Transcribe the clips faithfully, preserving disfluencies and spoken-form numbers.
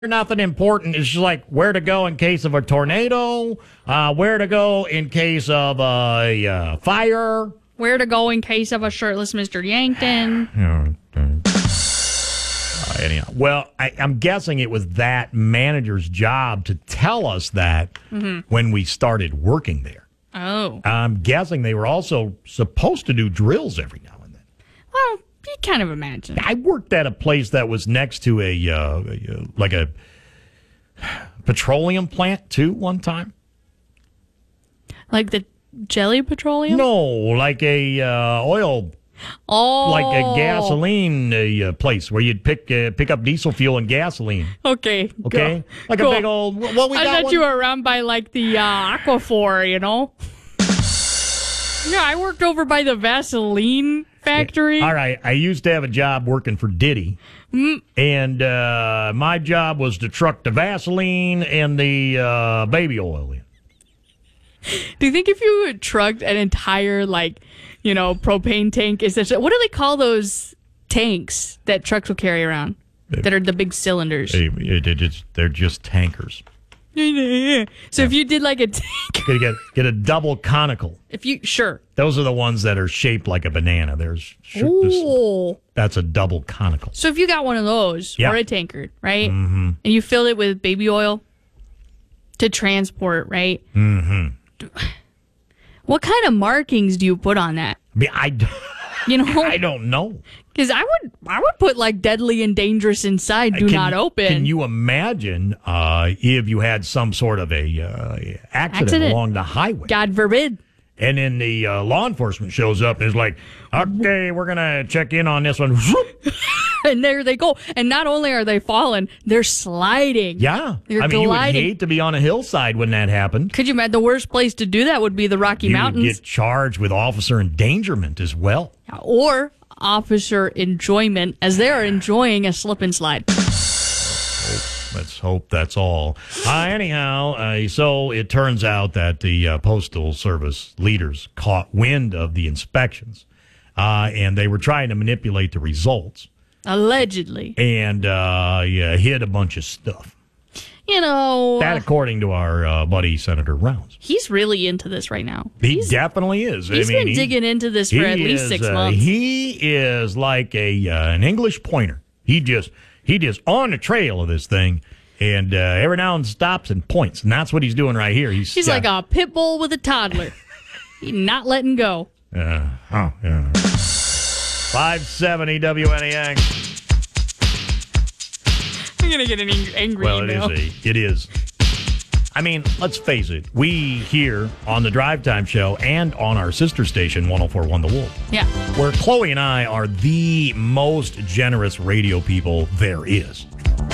Nothing important. It's just like where to go in case of a tornado, uh, where to go in case of a uh, fire. Where to go in case of a shirtless Mister Yankton. uh, anyhow, well, I, I'm guessing it was that manager's job to tell us that mm-hmm. when we started working there. Oh. I'm guessing they were also supposed to do drills every now and then. Well, you kind of imagine. I worked at a place that was next to a, uh, a like a petroleum plant, too, one time. Like the Jelly Petroleum? No, like a uh, oil, oh, like a gasoline uh, place where you'd pick uh, pick up diesel fuel and gasoline. Okay, okay, go. like go. a big old. Well, we I got thought one. you were around by like the uh, Aquaphor, you know. Yeah, I worked over by the Vaseline factory. All right, I used to have a job working for Diddy, mm. and uh, my job was to truck the Vaseline and the uh, baby oil in. Do you think if you had trucked an entire, like, you know, propane tank, is this, what do they call those tanks that trucks will carry around it, that are the big cylinders? It, it, it, it's, they're just tankers. So yeah. if you did like a tank, you get get a double conical. If you sure, those are the ones that are shaped like a banana. There's Ooh. That's a double conical. So if you got one of those yeah. or a tankard, right, mm-hmm. and you fill it with baby oil to transport, right? Mm-hmm. What kind of markings do you put on that? I, mean, I, you know, I don't know. Because I would, I would put like deadly and dangerous inside. Do can, not open. Can you imagine uh, if you had some sort of a uh, accident, accident along the highway? God forbid. And then the uh, law enforcement shows up and is like, "Okay, we're gonna check in on this one." And there they go. And not only are they falling, they're sliding. Yeah, they're I mean, gliding. You would hate to be on a hillside when that happened. Could you imagine? The worst place to do that would be the Rocky you Mountains. You would get charged with officer endangerment as well, or officer enjoyment, as they are enjoying a slip and slide. Let's hope that's all. Uh, anyhow, uh, so it turns out that the uh, Postal Service leaders caught wind of the inspections, uh, and they were trying to manipulate the results. Allegedly. And uh, yeah, hid a bunch of stuff. You know. That according to our uh, buddy, Senator Rounds. He's really into this right now. He he's, definitely is. He's I mean, been he, digging into this for at least is, six uh, months. He is like a uh, an English pointer. He just... He just on the trail of this thing, and uh, every now and stops and points, and that's what he's doing right here. He's, he's uh, like a pit bull with a toddler. He's not letting go. Uh, oh, yeah. five seventy W N E X. I'm going to get an angry well, email. Well, it is. A, it is. I mean, let's face it. We here on the Drive Time Show and on our sister station, one oh four point one The Wolf. Yeah. Where Chloe and I are the most generous radio people there is.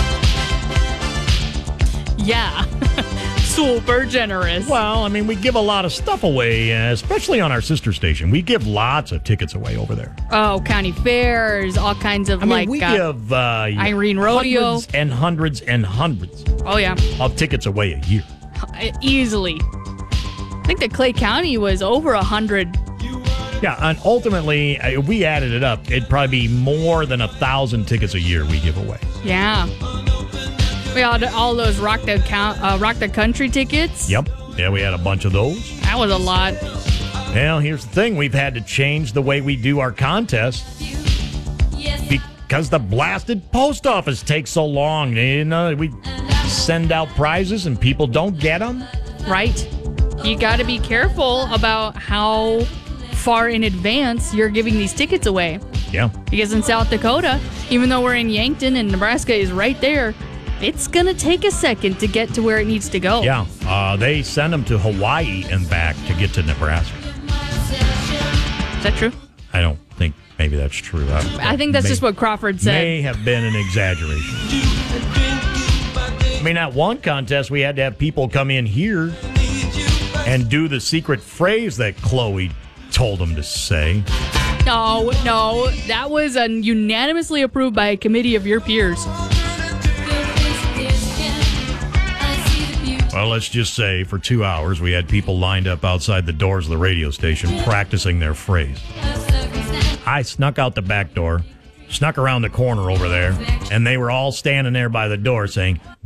Yeah. Super generous. Well, I mean, we give a lot of stuff away, uh, especially on our sister station. We give lots of tickets away over there. Oh, county fairs, all kinds of I mean, like... we uh, give uh, Irene Rodeo. Hundreds and hundreds and hundreds. Oh, yeah. Of tickets away a year. Easily. I think that Clay County was over a hundred. Yeah, and ultimately, if we added it up, it'd probably be more than a thousand tickets a year we give away. Yeah. We had all those Rock the, uh, Rock the Country tickets. Yep. Yeah, we had a bunch of those. That was a lot. Well, here's the thing. We've had to change the way we do our contests because the blasted post office takes so long. You know, we send out prizes and people don't get them. Right. You got to be careful about how far in advance you're giving these tickets away. Yeah. Because in South Dakota, even though we're in Yankton and Nebraska is right there, it's going to take a second to get to where it needs to go. Yeah. Uh, they send them to Hawaii and back to get to Nebraska. Is that true? I don't think maybe that's true. I, I think that's may, just what Crawford said. May have been an exaggeration. I mean, that one contest, we had to have people come in here and do the secret phrase that Chloe told them to say. No, no. That was uh, unanimously approved by a committee of your peers. Well, let's just say for two hours we had people lined up outside the doors of the radio station practicing their phrase. I snuck out the back door, snuck around the corner over there, and they were all standing there by the door saying,